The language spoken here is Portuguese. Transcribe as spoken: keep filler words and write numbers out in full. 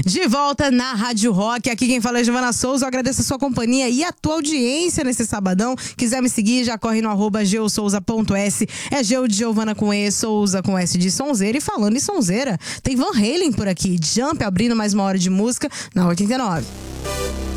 De volta na Rádio Rock, aqui quem fala é Giovana Souza. Eu agradeço a sua companhia e a tua audiência nesse sabadão. Quiser me seguir, já corre no arroba geosouza ponto s. É Geo de Giovana com E, Souza com S de Sonzeira. E falando em Sonzeira, tem Van Halen por aqui. Jump abrindo mais uma hora de música na oitenta e nove.